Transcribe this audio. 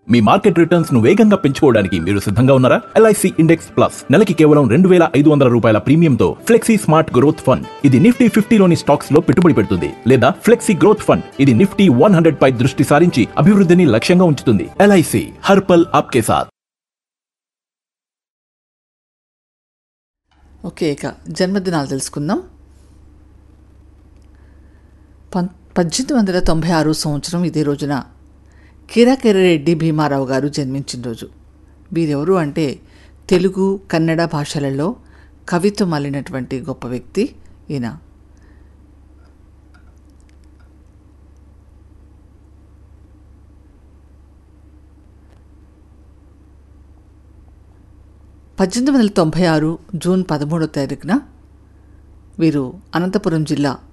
మీ market returns ను వేగంగా పెంచుకోవడానికి మీరు సిద్ధంగా ఉన్నారా? LIC ఇండెక్స్ ప్లస్ నెలకి కేవలం 2,500 రూపాయల ప్రీమియంతో ఫ్లెక్సీ స్మార్ట్ గ్రోత్ ఫండ్. ఇది నిఫ్టీ 50లోని స్టాక్స్ లో పెట్టుబడి పెడుతుంది. లేదా ఫ్లెక్సీ గ్రోత్ ఫండ్, ఇది నిఫ్టీ 100 పై దృష్టి సారించి అభివృద్ధిని లక్ష్యంగా ఉంచుతుంది. LIC హర్ పల్ ఆప్కే సాథ్. ఓకే, ఇక జన్మదినాలు తెలుసుకుందాం. 1896 సంవత్సరం ఇదే రోజున కిరకెరెడ్డి భీమారావు గారు జన్మించిన రోజు. వీరెవరు అంటే తెలుగు, కన్నడ భాషలలో కవిత్వం అల్లినటువంటి గొప్ప వ్యక్తి ఈయన. జూన్ 13వ తారీఖున వీరు అనంతపురం జిల్లా